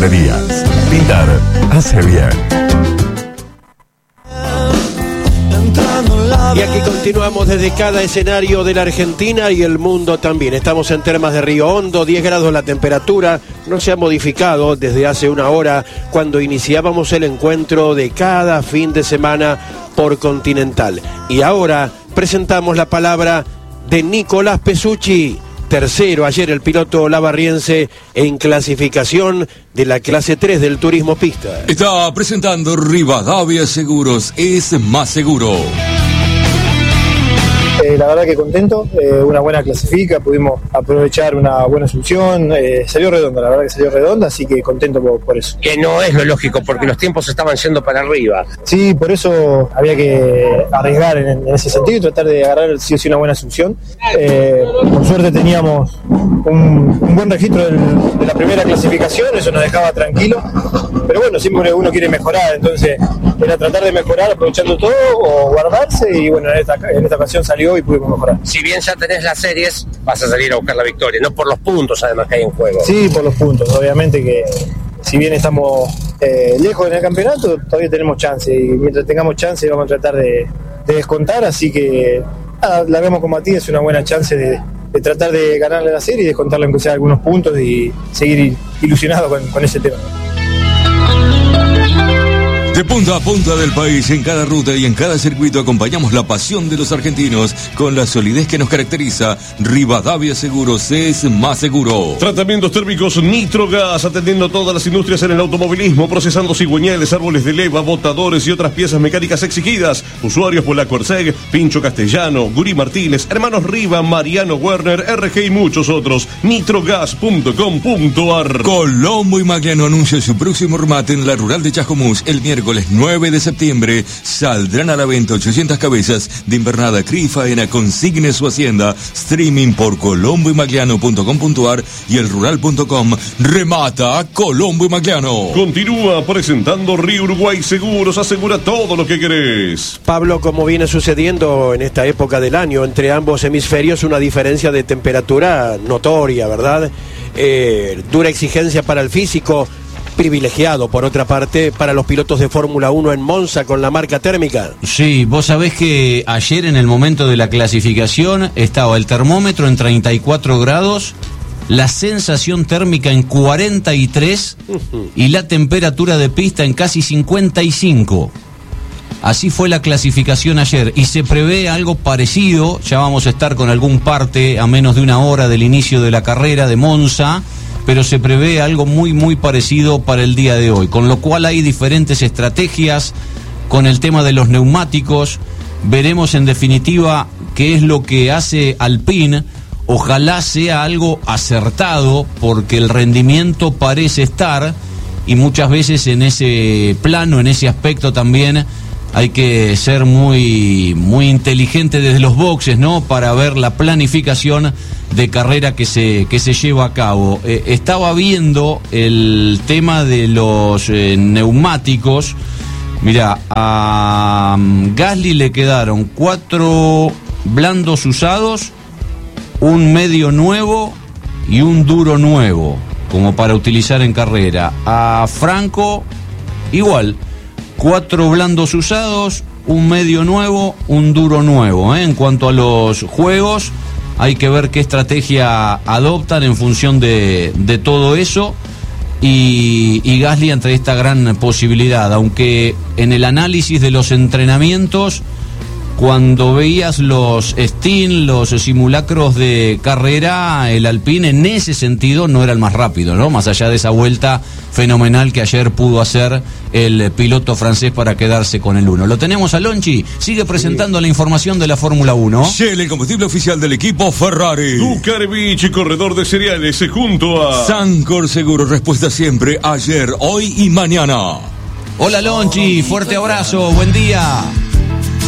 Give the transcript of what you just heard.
Tintorerías. Pintar hace bien. Y aquí continuamos desde cada escenario de la Argentina y el mundo también. Estamos en Termas de Río Hondo, 10 grados la temperatura, no se ha modificado desde hace una hora cuando iniciábamos el encuentro de cada fin de semana por Continental. Y ahora presentamos la palabra de Nicolás Pesucci, tercero ayer el piloto lavarriense en clasificación de la clase 3 del turismo pista. Está presentando Rivadavia Seguros, es más seguro. La verdad que contento, una buena clasifica, pudimos aprovechar una buena solución, salió redonda, la verdad que salió redonda, así que contento por eso. Que no es lo lógico, porque los tiempos estaban yendo para arriba. Sí, por eso había que arriesgar en ese sentido y tratar de agarrar sí o sí una buena solución. Por suerte teníamos un buen registro de la primera clasificación, eso nos dejaba tranquilos, pero bueno, siempre uno quiere mejorar, entonces era tratar de mejorar aprovechando todo o guardarse y bueno, en esta ocasión salió y pudimos mejorar. Si bien ya tenés las series, vas a salir a buscar la victoria, no por los puntos además que hay en juego. Sí, por los puntos, obviamente que si bien estamos lejos en el campeonato, todavía tenemos chance y mientras tengamos chance vamos a tratar de descontar, así que la vemos con Matías, es una buena chance de tratar de ganarle la serie y descontarle aunque sea algunos puntos y seguir ilusionado con ese tema. De punta a punta del país, en cada ruta y en cada circuito acompañamos la pasión de los argentinos con la solidez que nos caracteriza. Rivadavia Seguros es más seguro. Tratamientos térmicos Nitrogas, atendiendo todas las industrias en el automovilismo, procesando cigüeñales, árboles de leva, botadores y otras piezas mecánicas exigidas. Usuarios Polaco Erceg, Pincho Castellano, Guri Martínez, Hermanos Riva, Mariano Werner, RG y muchos otros. Nitrogas.com.ar. Colombo y Magliano anuncia su próximo remate en la rural de Chascomús el miércoles 9 de septiembre. Saldrán a la venta 800 cabezas de invernada cría y faena. Consigne su hacienda. Streaming por colomboymagliano.com.ar y elrural.com. Remata Colombo y Magliano. Continúa presentando Río Uruguay Seguros. Asegura todo lo que querés. Pablo, como viene sucediendo en esta época del año entre ambos hemisferios, una diferencia de temperatura notoria, ¿verdad? Dura exigencia para el físico, privilegiado, por otra parte, para los pilotos de Fórmula 1 en Monza con la marca térmica. Sí, vos sabés que ayer en el momento de la clasificación estaba el termómetro en 34 grados, la sensación térmica en 43 y la temperatura de pista en casi 55. Así fue la clasificación ayer y se prevé algo parecido. Ya vamos a estar con algún parte a menos de una hora del inicio de la carrera de Monza, pero se prevé algo muy muy parecido para el día de hoy, con lo cual hay diferentes estrategias con el tema de los neumáticos. Veremos en definitiva qué es lo que hace Alpine. Ojalá sea algo acertado, porque el rendimiento parece estar, y muchas veces en ese plano, en ese aspecto también hay que ser muy muy inteligente desde los boxes, ¿no? Para ver la planificación de carrera que se lleva a cabo. Estaba viendo el tema de los neumáticos. Mirá, a Gasly le quedaron 4 blandos usados, un medio nuevo y un duro nuevo, como para utilizar en carrera. A Franco, igual, 4 blandos usados, un medio nuevo, un duro nuevo. En cuanto a los juegos, hay que ver qué estrategia adoptan en función de todo eso. Y Gasly ante esta gran posibilidad, aunque en el análisis de los entrenamientos, cuando veías los STIN, los simulacros de carrera, el Alpine en ese sentido no era el más rápido, ¿no? Más allá de esa vuelta fenomenal que ayer pudo hacer el piloto francés para quedarse con el 1. Lo tenemos a Lonchi, sigue presentando la información de la Fórmula 1. Shell, el combustible oficial del equipo Ferrari. Ducarbich, corredor de cereales, junto a Sancor Seguro, respuesta siempre, ayer, hoy y mañana. Hola Lonchi, fuerte abrazo, buen día.